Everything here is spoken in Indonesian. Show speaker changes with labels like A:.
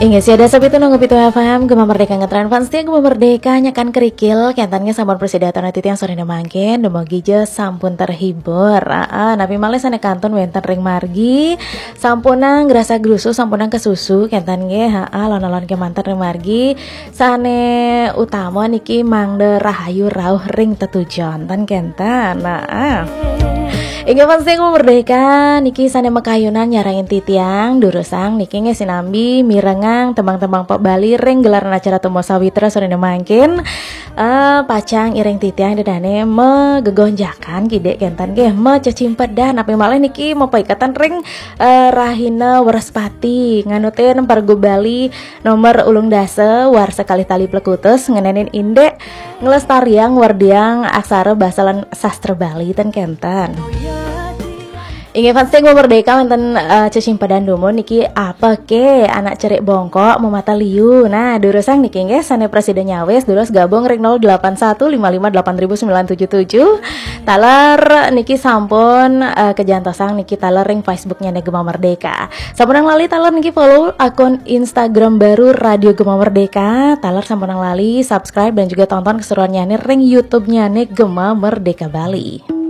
A: Ingat sih ada sapi itu nunggu pitu FM Gema Merdeka ngetren fans dia Gema Merdeka nyakan kerikil kentannya sampun persidatan titi yang sore mangkin demogi je sampun terhibur napi males ane kantun wenten ring margi sampunang gerasa gerusu sampunang kesusu kentan ge lon-lon ke mantan ring margi sane utama niki mangde rahayu rauh ring tetujon tan kentan Ingat pasti Gema Merdeka niki sane mekayunan nyarain titiang durusang niki nge sinambi mirengang tembang-tembang Pak Bali ring gelaran acara Tumo Sawitra sore mangkin pacang iring titiang dedane megegonjakan gede kentan ge mececimpet dan api malah niki mau paikatan ring Rahina Waraspati nganutin Pargo Bali nomor ulung dase war sekali tali plekutus ngenenin indek ngelestariang wardiang aksara basalan sastra Bali ten kentan. Ingat pasti Gema Merdeka mantan cecimpadan domo niki apa ke anak cerik bongkok mau mata liu. Nah durusang niki nge sane presiden nyawes durus gabung ring 0815589977 taler niki sampun kejantosang niki taler ring Facebooknya Gema Merdeka. Sampunang lali taler niki follow akun Instagram baru Radio Gema Merdeka. Taler sampunang lali subscribe dan juga tonton keseruannya ring YouTube-nya Gema Merdeka Bali.